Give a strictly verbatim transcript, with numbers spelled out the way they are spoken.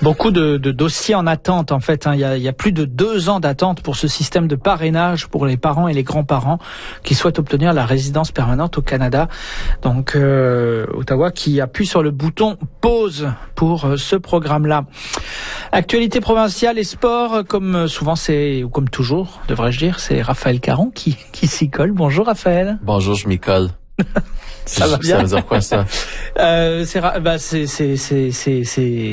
Beaucoup de, de dossiers en attente en fait. Hein. Il y a, il y a plus de deux ans d'attente pour ce système de parrainage pour les parents et les grands-parents qui souhaitent obtenir la résidence permanente au Canada. Donc euh, Ottawa qui appuie sur le bouton pause pour euh, ce programme-là. Actualité provinciale et sport, comme souvent c'est, ou comme toujours, devrais-je dire, c'est Raphaël Caron qui, qui s'y colle. Bonjour Raphaël. Bonjour, je m'y colle. Ça va bien. Ça veut dire quoi ça? euh, c'est, bah, c'est, c'est, c'est, c'est, c'est